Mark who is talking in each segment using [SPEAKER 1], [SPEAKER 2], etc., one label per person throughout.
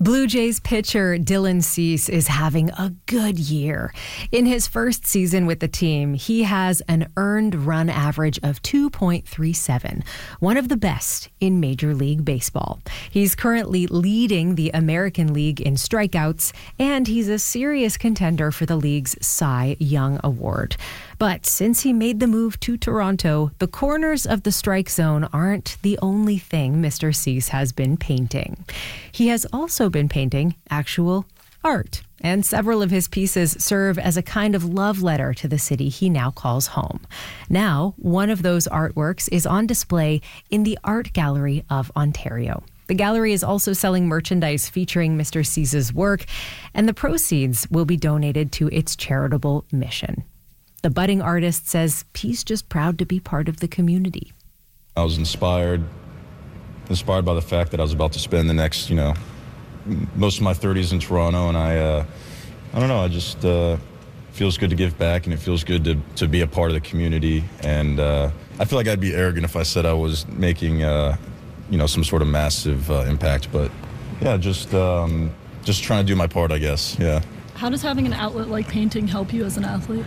[SPEAKER 1] Blue Jays pitcher Dylan Cease is having a good year. In his first season with the team, he has an earned run average of 2.37, one of the best in Major League Baseball. He's currently leading the American League in strikeouts, and he's a serious contender for the league's Cy Young Award. But since he made the move to Toronto, the corners of the strike zone aren't the only thing Mr. Cease has been painting. He has also been painting actual art, and several of his pieces serve as a kind of love letter to the city he now calls home. Now, one of those artworks is on display in the Art Gallery of Ontario. The gallery is also selling merchandise featuring Mr. Cease's work, and the proceeds will be donated to its charitable mission. The budding artist says he's just proud to be part of the community.
[SPEAKER 2] I was inspired by the fact that I was about to spend the next, most of my 30s in Toronto, and I don't know, I just feels good to give back, and it feels good to be a part of the community. And I feel like I'd be arrogant if I said I was making, some sort of massive impact. But yeah, just trying to do my part, I guess. Yeah.
[SPEAKER 3] How does having an outlet like painting help you as an athlete?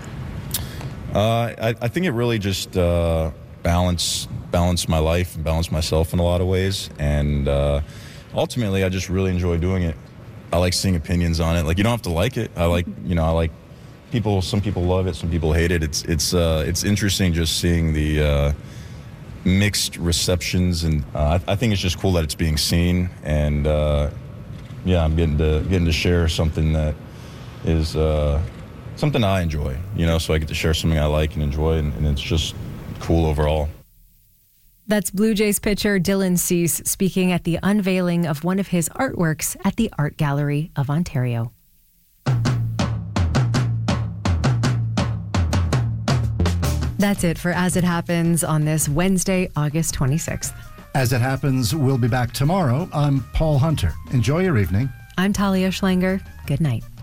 [SPEAKER 2] I think it really just balance my life and balance myself in a lot of ways. And ultimately, I just really enjoy doing it. I like seeing opinions on it. Like, you don't have to like it. I like people. Some people love it. Some people hate it. It's interesting just seeing the mixed receptions, and I think it's just cool that it's being seen. And I'm getting to share something that is something I enjoy. So I get to share something I like and enjoy, and it's just cool overall.
[SPEAKER 1] That's Blue Jays pitcher Dylan Cease speaking at the unveiling of one of his artworks at the Art Gallery of Ontario. That's it for As It Happens on this Wednesday, August 26th.
[SPEAKER 4] As It Happens, we'll be back tomorrow. I'm Paul Hunter. Enjoy your evening.
[SPEAKER 1] I'm Talia Schlanger. Good night.